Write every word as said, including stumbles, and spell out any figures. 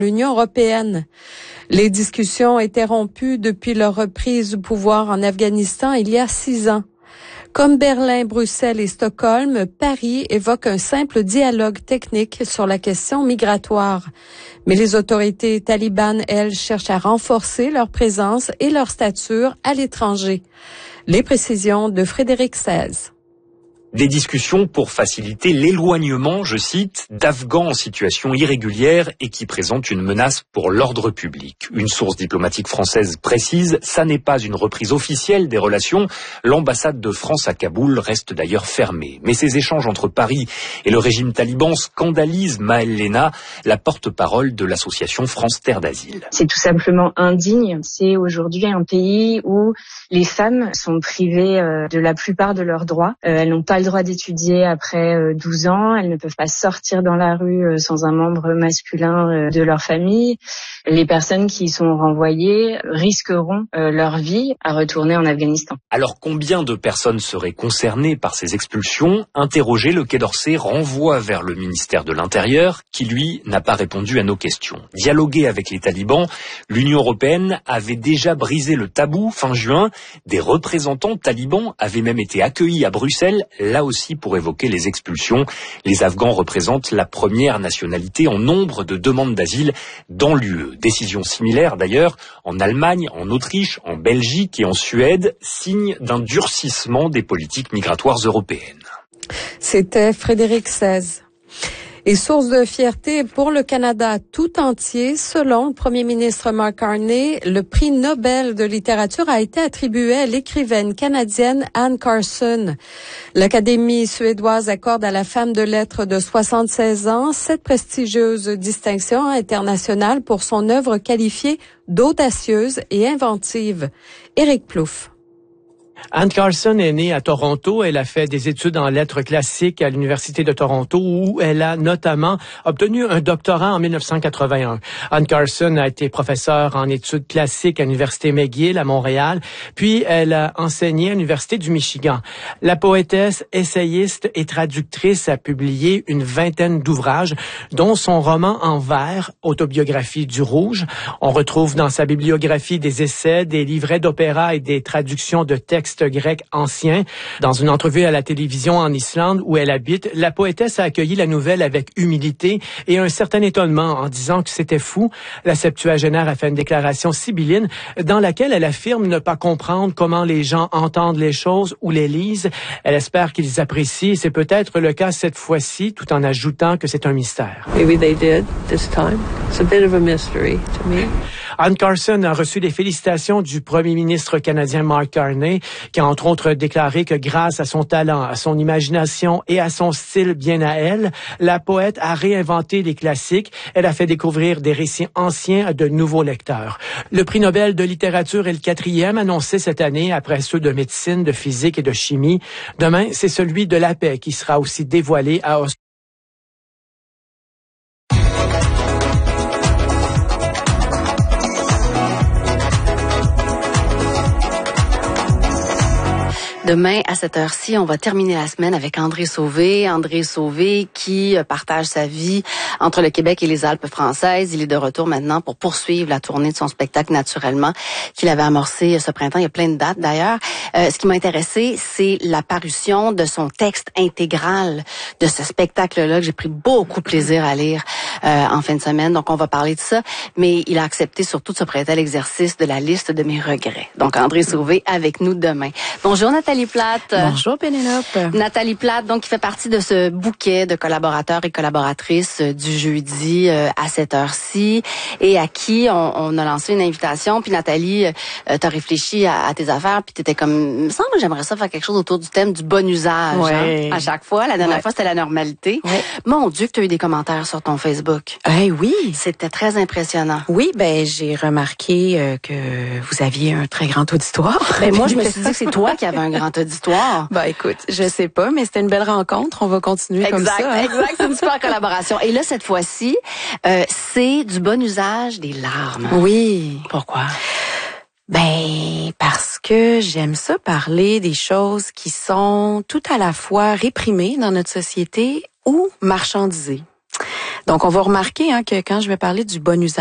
l'Union européenne. Les discussions étaient rompues depuis leur reprise du pouvoir en Afghanistan il y a six ans. Comme Berlin, Bruxelles et Stockholm, Paris évoque un simple dialogue technique sur la question migratoire. Mais les autorités talibanes, elles, cherchent à renforcer leur présence et leur stature à l'étranger. Les précisions de Frédéric Seize. Des discussions pour faciliter l'éloignement, je cite, d'Afghans en situation irrégulière et qui présentent une menace pour l'ordre public. Une source diplomatique française précise, ça n'est pas une reprise officielle des relations. L'ambassade de France à Kaboul reste d'ailleurs fermée. Mais ces échanges entre Paris et le régime taliban scandalisent Maëlle Léna, la porte-parole de l'association France Terre d'Asile. C'est tout simplement indigne. C'est aujourd'hui un pays où les femmes sont privées de la plupart de leurs droits. Elles n'ont pas le droit d'étudier après douze ans, elles ne peuvent pas sortir dans la rue sans un membre masculin de leur famille. Les personnes qui y sont renvoyées risqueront leur vie à retourner en Afghanistan. Alors combien de personnes seraient concernées par ces expulsions ? Interrogé, le Quai d'Orsay renvoie vers le ministère de l'Intérieur qui, lui, n'a pas répondu à nos questions. Dialoguer avec les talibans, l'Union européenne avait déjà brisé le tabou fin juin. Des représentants talibans avaient même été accueillis à Bruxelles, là aussi pour évoquer les expulsions. Les Afghans représentent la première nationalité en nombre de demandes d'asile dans l'U E. Décision similaire d'ailleurs en Allemagne, en Autriche, en Belgique et en Suède, signe d'un durcissement des politiques migratoires européennes. C'était Frédéric Seize. Et source de fierté pour le Canada tout entier, selon le premier ministre Mark Carney, le prix Nobel de littérature a été attribué à l'écrivaine canadienne Anne Carson. L'Académie suédoise accorde à la femme de lettres de soixante-seize ans cette prestigieuse distinction internationale pour son œuvre qualifiée d'audacieuse et inventive. Éric Plouffe. Anne Carson est née à Toronto. Elle a fait des études en lettres classiques à l'Université de Toronto où elle a notamment obtenu un doctorat en mille neuf cent quatre-vingt-un. Anne Carson a été professeure en études classiques à l'Université McGill à Montréal, puis elle a enseigné à l'Université du Michigan. La poétesse, essayiste et traductrice a publié une vingtaine d'ouvrages, dont son roman en vers, Autobiographie du Rouge. On retrouve dans sa bibliographie des essais, des livrets d'opéra et des traductions de textes grec ancien. Dans une entrevue à la télévision en Islande où elle habite, la poétesse a accueilli la nouvelle avec humilité et un certain étonnement en disant que c'était fou. La septuagénaire a fait une déclaration sibylline dans laquelle elle affirme ne pas comprendre comment les gens entendent les choses ou les lisent. Elle espère qu'ils apprécient. C'est peut-être le cas cette fois-ci, tout en ajoutant que c'est un mystère. Maybe they did this time. It's a bit of a mystery to me. Anne Carson a reçu les félicitations du premier ministre canadien Mark Carney, qui a entre autres déclaré que grâce à son talent, à son imagination et à son style bien à elle, la poète a réinventé les classiques. Elle a fait découvrir des récits anciens à de nouveaux lecteurs. Le prix Nobel de littérature est le quatrième annoncé cette année après ceux de médecine, de physique et de chimie. Demain, c'est celui de la paix qui sera aussi dévoilé à Oslo. Demain, à cette heure-ci, on va terminer la semaine avec André Sauvé. André Sauvé qui partage sa vie entre le Québec et les Alpes françaises. Il est de retour maintenant pour poursuivre la tournée de son spectacle Naturellement qu'il avait amorcé ce printemps. Il y a plein de dates d'ailleurs. Euh, ce qui m'a intéressé, c'est la parution de son texte intégral de ce spectacle-là que j'ai pris beaucoup de plaisir à lire euh, en fin de semaine. Donc, on va parler de ça. Mais il a accepté surtout de se prêter à l'exercice de la liste de mes regrets. Donc, André Sauvé avec nous demain. Bonjour Nathalie Plate. Bonjour Pénélope. Nathalie Plate, donc qui fait partie de ce bouquet de collaborateurs et collaboratrices euh, du jeudi euh, à cette heure-ci et à qui on, on a lancé une invitation. Puis Nathalie, euh, t'as réfléchi à, à tes affaires puis t'étais comme, il me semble que j'aimerais ça faire quelque chose autour du thème du bon usage. Ouais. Hein, à chaque fois. La dernière ouais. fois, c'était la normalité. Ouais. Mon Dieu, que t'as eu des commentaires sur ton Facebook. Eh oui. C'était très impressionnant. Oui, ben j'ai remarqué euh, que vous aviez un très grand auditoire. Ben moi, je me suis dit que c'est toi qui avais un grand auditoire. Ben écoute, je sais pas, mais c'était une belle rencontre. On va continuer exact, comme ça. Hein? Exact, c'est une super collaboration. Et là, cette fois-ci, euh, c'est du bon usage des larmes. Oui. Pourquoi? Ben parce que j'aime ça parler des choses qui sont tout à la fois réprimées dans notre société ou marchandisées. Donc, on va remarquer hein, que quand je vais parler du bon usage